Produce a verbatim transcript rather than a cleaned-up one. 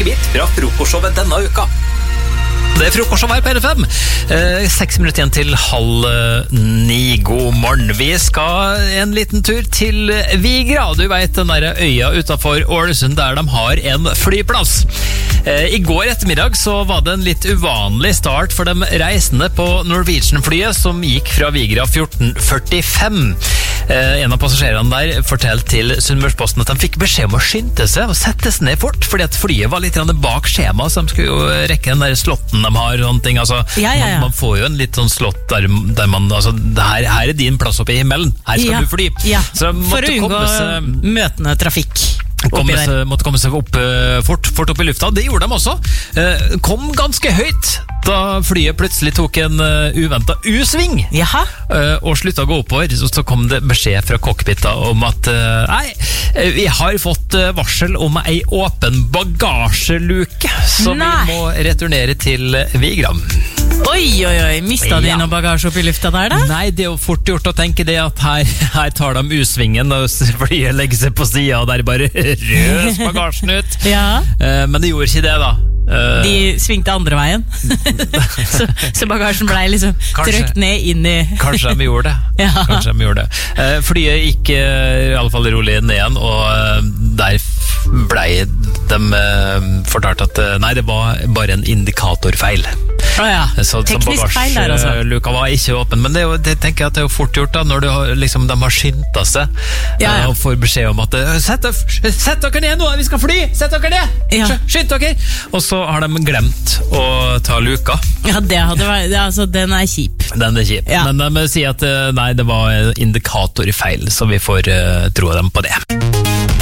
bit fra frokostshowet denne uka. Det er frokostshowet her på R F M. Eh, seks minutter igjen til halv ni. God morgen. Vi skal en liten tur til Vigra. Du vet den der øya utenfor Ålesund der de har en flyplass. Eh, I går ettermiddag så var det en litt uvanlig start for de reisende på Norwegian-flyet som gikk fra Vigra fjorten førtifem. Eh, en av passasjerene der fortalte til Sunnmørsposten at de fikk beskjed om å skynde seg og settes ned fort, fordi at flyet var litt bak skjema, så de skulle jo rekke den der slotten de har, sånne ting. Altså, ja, ja, ja. Man, man får jo en litt sånn slott der, der man, altså, her, her er din plass oppe i himmelen, her skal ja. du fly. Ja. Så for å unngå seg, møtende trafikk. Komme seg, måtte komme seg opp, uh, fort, fort opp i lufta. Det gjorde de også. Uh, kom ganske høyt da flyet plutselig tok en uh, uventet U-sving. Jaha. Uh, og sluttet å gå oppover. Så, så kom det beskjed fra cockpita om at uh, nei, vi har fått uh, varsel om ei åpen bagasjeluke, så nei. Vi må returnere til Vigra. Oi, oi, oi, mistet de ja. noe bagasje opp i lufta der da? Nei, det er jo fort gjort å tenke det at her, her tar de U-svingen og flyet legger seg på siden og der bare røs bagasjen ut. Ja. Uh, men det gjorde ikke det da. Uh, de svingte andre veien. så, så bagasjen ble liksom trykt ned inn i... Kanskje de gjorde det. Ja. Kanskje de gjorde det. Uh, flyet gikk uh, i alle fall rolig ned igjen, og uh, der ble de uh, fortalt at uh, nei, det var bare en indikatorfeil. Oh ja. Så, teknisk feil der altså. Luka var ikke åpen, men det, er jo, det tenker jeg at det er jo fort gjort da, når du har, liksom, de har skyndt seg ja, ja. og får beskjed om at sett, sett dere ned nå, vi skal fly, sett dere ned, ja. Skynd dere, og så har de glemt å ta luka. Ja, det hadde vært, det, altså, den er kjip. Den er kjip, ja. Men de sier at nei, det var indikator i feil, så vi får uh, tro dem på det.